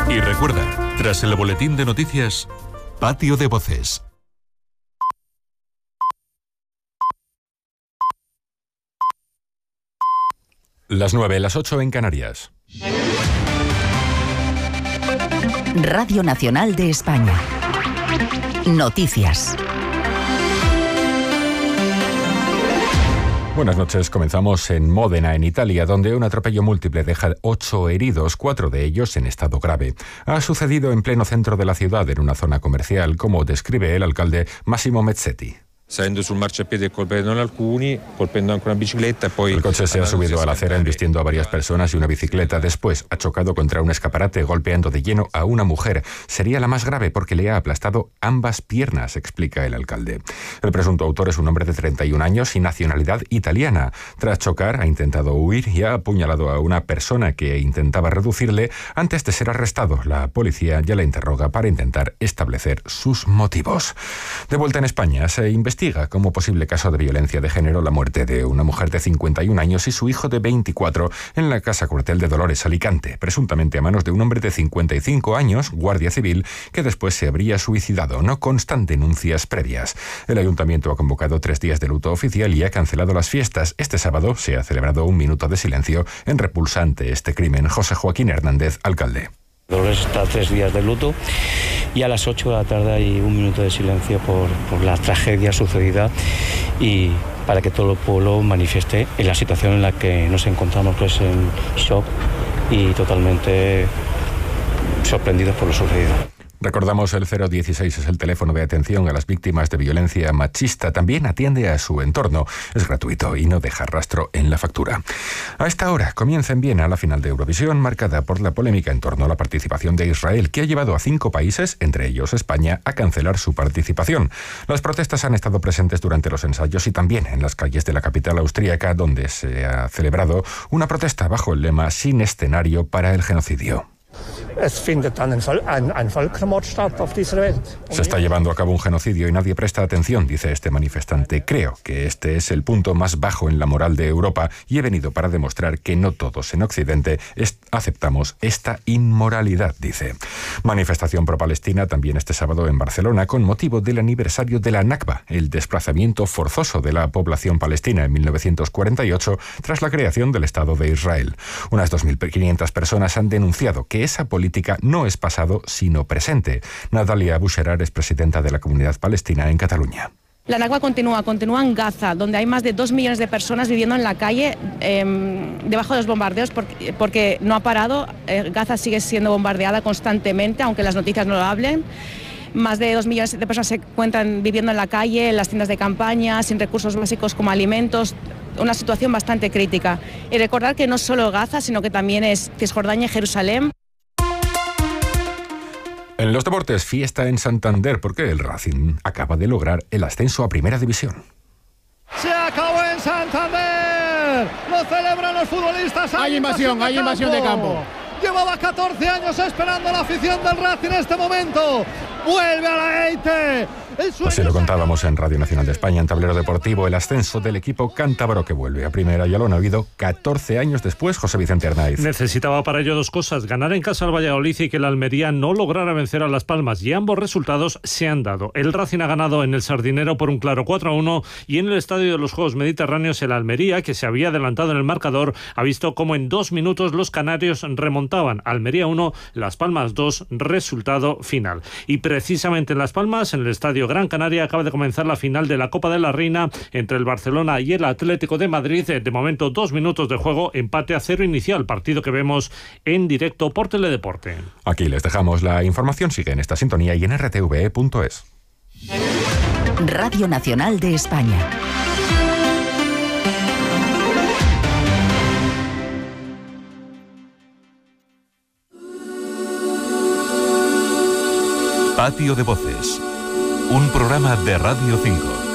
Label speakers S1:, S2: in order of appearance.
S1: Y recuerda, tras el boletín de noticias, Patio de Voces. Las 9, las 8 en Canarias.
S2: Radio Nacional de España. Noticias.
S1: Buenas noches. Comenzamos en Módena, en Italia, donde un atropello múltiple deja 8 heridos, 4 de ellos en estado grave. Ha sucedido en pleno centro de la ciudad, en una zona comercial, como describe el alcalde Massimo Mezzetti.
S3: Salendo sul marciapiede e colpendo alcuni, colpendo anche una bicicletta, poi...
S1: El coche se ha subido a la acera embistiendo a varias personas y una bicicleta. Después ha chocado contra un escaparate, golpeando de lleno a una mujer. Sería la más grave porque le ha aplastado ambas piernas, explica el alcalde. El presunto autor es un hombre de 31 años y nacionalidad italiana. Tras chocar, ha intentado huir y ha apuñalado a una persona que intentaba reducirle antes de ser arrestado. La policía ya la interroga para intentar establecer sus motivos. De vuelta en España, se investiga como posible caso de violencia de género la muerte de una mujer de 51 años y su hijo de 24 en la casa cuartel de Dolores, Alicante, presuntamente a manos de un hombre de 55 años, guardia civil, que después se habría suicidado. No constan denuncias previas. El ayuntamiento ha convocado 3 días de luto oficial y ha cancelado las fiestas. Este sábado se ha celebrado un minuto de silencio en repulsa ante este crimen. José Joaquín Hernández, alcalde.
S4: Dolores está 3 días de luto y a las 8 de la tarde hay un minuto de silencio por la tragedia sucedida y para que todo el pueblo manifieste en la situación en la que nos encontramos, pues en shock y totalmente sorprendidos por lo sucedido.
S1: Recordamos, el 016 es el teléfono de atención a las víctimas de violencia machista. También atiende a su entorno. Es gratuito y no deja rastro en la factura. A esta hora comienza en Viena la final de Eurovisión, marcada por la polémica en torno a la participación de Israel, que ha llevado a 5 países, entre ellos España, a cancelar su participación. Las protestas han estado presentes durante los ensayos y también en las calles de la capital austríaca, donde se ha celebrado una protesta bajo el lema "Sin escenario para el genocidio". Se está llevando a cabo un genocidio y nadie presta atención, dice este manifestante. Creo que este es el punto más bajo en la moral de Europa y he venido para demostrar que no todos en Occidente aceptamos esta inmoralidad, dice. Manifestación pro-palestina también este sábado en Barcelona con motivo del aniversario de la Nakba, el desplazamiento forzoso de la población palestina en 1948 tras la creación del Estado de Israel. Unas 2.500 personas han denunciado que esa política no es pasado, sino presente. Natalia Boucherar es presidenta de la Comunidad Palestina en Cataluña.
S5: La Nakba continúa en Gaza, donde hay más de 2 millones de personas viviendo en la calle debajo de los bombardeos porque no ha parado. Gaza sigue siendo bombardeada constantemente, aunque las noticias no lo hablen. Más de 2 millones de personas se encuentran viviendo en la calle, en las tiendas de campaña, sin recursos básicos como alimentos. Una situación bastante crítica. Y recordar que no solo Gaza, sino que también es Cisjordania y Jerusalén.
S1: En los deportes, fiesta en Santander, porque el Racing acaba de lograr el ascenso a Primera División.
S6: ¡Se acabó en Santander! ¡Lo celebran los futbolistas!
S7: Hay invasión de campo.
S6: Llevaba 14 años esperando la afición del Racing en este momento. ¡Vuelve a la EITE!
S1: Así lo contábamos en Radio Nacional de España, en Tablero Deportivo, el ascenso del equipo cántabro que vuelve a Primera. Ya lo han habido 14 años después, José Vicente Arnaiz.
S8: Necesitaba para ello 2 cosas: ganar en casa al Valladolid y que el Almería no lograra vencer a Las Palmas, y ambos resultados se han dado. El Racing ha ganado en el Sardinero por un claro 4-1 y en el Estadio de los Juegos Mediterráneos el Almería, que se había adelantado en el marcador, ha visto cómo en 2 minutos los canarios remontaban. Almería 1, Las Palmas 2, resultado final. Y precisamente en Las Palmas, en el Estadio Gran Canaria, acaba de comenzar la final de la Copa de la Reina entre el Barcelona y el Atlético de Madrid. De momento 2 minutos de juego, empate a 0 inicial, partido que vemos en directo por Teledeporte.
S1: Aquí les dejamos la información, sigue en esta sintonía y en rtve.es.
S2: Radio Nacional de España.
S1: Patio de Voces, un programa de Radio 5.